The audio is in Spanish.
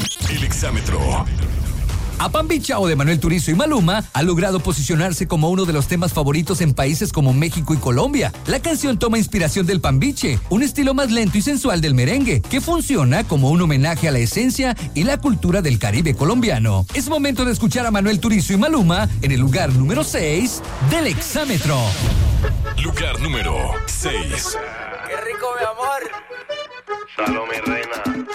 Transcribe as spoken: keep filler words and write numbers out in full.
El exámetro. Apambichao de Manuel Turizo y Maluma ha logrado posicionarse como uno de los temas favoritos en países como México y Colombia. La canción toma inspiración del pambiche, un estilo más lento y sensual del merengue, que funciona como un homenaje a la esencia y la cultura del Caribe colombiano. Es momento de escuchar a Manuel Turizo y Maluma en el lugar número seis del exámetro. Lugar número seis. ¡Qué rico, mi amor! Salome, reina.